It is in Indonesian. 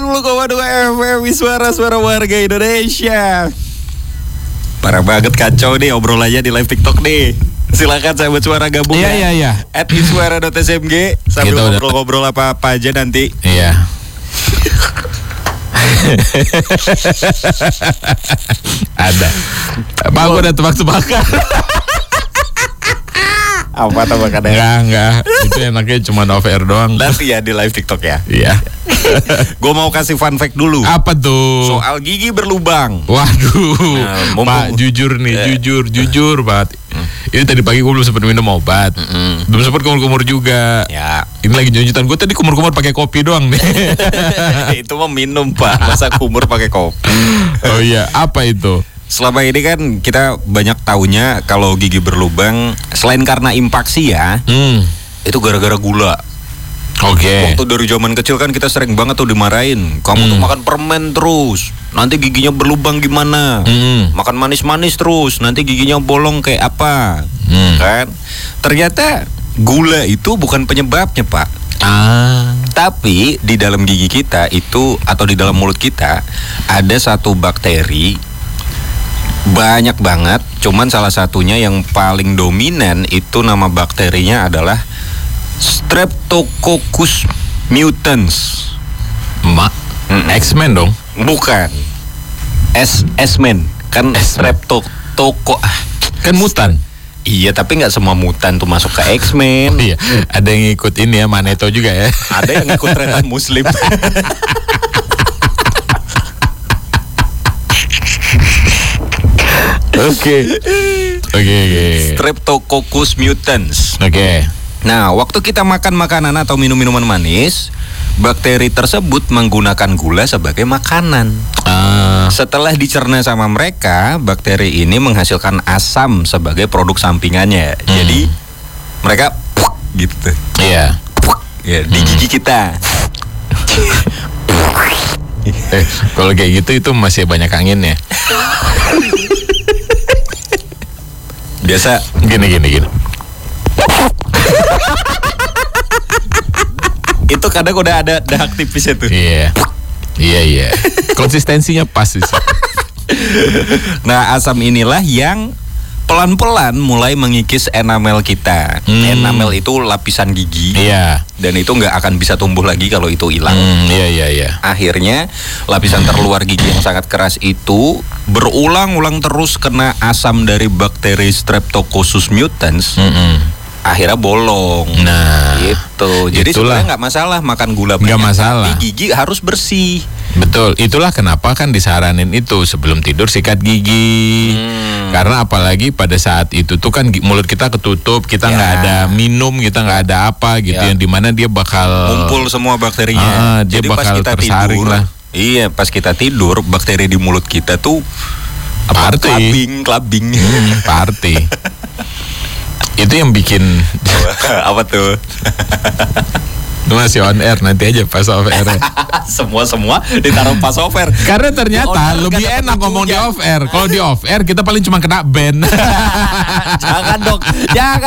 FM Suara warga Indonesia. Parah banget, kacau nih obrolannya di live TikTok nih. Silakan sahabat Suara gabung Iya. @iswara.smg sambil ngobrol-ngobrol apa aja nanti. Iya. Ada. Pak, gue udah tebak-tebakan. Apa tebakannya? Enggak. Itu enaknya cuma off air doang. Nanti ya di live TikTok ya. Iya. Gue mau kasih fun fact dulu. Apa tuh? Soal gigi berlubang. Waduh. Pak, jujur nih, jujur banget. Ini tadi pagi gue belum sempat minum obat. Belum sempat kumur-kumur juga. Ya. Ini lagi nyujutan gue tadi kumur-kumur pakai kopi doang nih. Itu mah minum, Pak. Masa kumur pakai kopi. Oh iya, apa itu? Selama ini kan kita banyak taunya kalau gigi berlubang selain karena impaksi ya, itu gara-gara gula. Oke. Waktu dari zaman kecil kan kita sering banget tuh dimarahin, kamu tuh makan permen terus, nanti giginya berlubang gimana? Makan manis-manis terus, nanti giginya bolong kayak apa? Kan? Ternyata gula itu bukan penyebabnya, Pak. Tapi di dalam gigi kita itu atau di dalam mulut kita ada satu bakteri. Banyak banget, cuman salah satunya yang paling dominan itu nama bakterinya adalah Streptococcus mutans. X-Men dong? Bukan. S-Men kan Streptococcus Kan mutan. Iya, tapi nggak semua mutan tuh masuk ke X-Men. Iya, ada yang ngikut ini ya, Magneto juga ya. Ada yang ikut tretan Muslim. Oke. Streptococcus mutans. Oke. Nah, waktu kita makan makanan atau minum minuman manis, bakteri tersebut menggunakan gula sebagai makanan. Setelah dicerna sama mereka, bakteri ini menghasilkan asam sebagai produk sampingannya. Jadi mereka gitu. Iya. Ya, di gigi kita. Kalau kayak gitu itu masih banyak angin ya. Biasa Gini. itu kadang udah ada dahak tipisnya tuh. Iya. Konsistensinya pas sih. Nah, asam inilah yang pelan-pelan mulai mengikis enamel kita. Enamel itu lapisan gigi. Iya. Dan itu nggak akan bisa tumbuh lagi kalau itu hilang. Iya. Akhirnya lapisan terluar gigi yang sangat keras itu berulang-ulang terus kena asam dari bakteri Streptococcus mutans. Akhirnya bolong. Nah, gitu. Jadi sebenarnya nggak masalah makan gula banyak. Nggak masalah. Tapi gigi harus bersih. Betul. Itulah kenapa kan disaranin itu sebelum tidur sikat gigi. Karena apalagi pada saat itu tuh kan mulut kita ketutup, kita nggak ada minum, kita nggak ada apa gitu, yang dimana dia bakal kumpul semua bakterinya. Dia jadi bakal pas kita tersaring tidur, lah. Iya, pas kita tidur bakteri di mulut kita tuh Party. clubbing. Party. Itu yang bikin apa tuh? Itu masih on air, nanti aja pas off air. Semua ditaruh pas off air. Karena ternyata lebih enak ngomong di off air. Kalau di off air kita paling cuma kena ban. Jangan dong. Jangan.